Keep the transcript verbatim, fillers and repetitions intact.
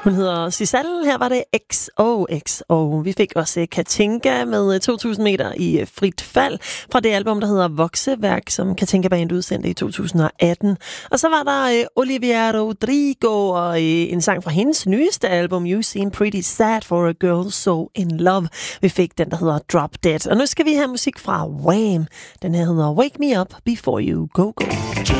Hun hedder Sissal, her var det X O X O. Vi fik også Katinka med to tusind meter i frit fald fra det album, der hedder Vokseværk, som Katinka Band udsendte i to tusind atten. Og så var der Olivia Rodrigo og en sang fra hendes nyeste album, You Seem Pretty Sad for a Girl So In Love. Vi fik den, der hedder Drop Dead. Og nu skal vi have musik fra Wham! Den her hedder Wake Me Up Before You Go Go.